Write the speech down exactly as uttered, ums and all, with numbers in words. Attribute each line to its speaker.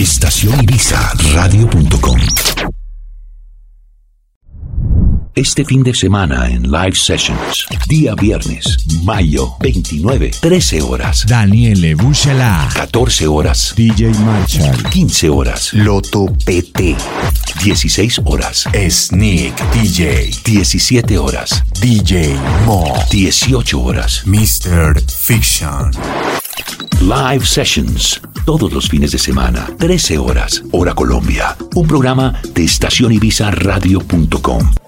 Speaker 1: Estación Ibiza Radio punto com. Este fin de semana en Live Sessions, día viernes, mayo veintinueve, trece horas.
Speaker 2: Daniele Bucela.
Speaker 1: catorce horas.
Speaker 2: D J Marshall.
Speaker 1: quince horas.
Speaker 3: Loto P T.
Speaker 1: dieciséis horas.
Speaker 3: Sneak D J.
Speaker 1: diecisiete horas.
Speaker 3: D J Mo.
Speaker 1: dieciocho horas.
Speaker 3: mister Fiction.
Speaker 1: Live Sessions, todos los fines de semana, trece horas, hora Colombia. Un programa de Estación Ibiza Radio punto com.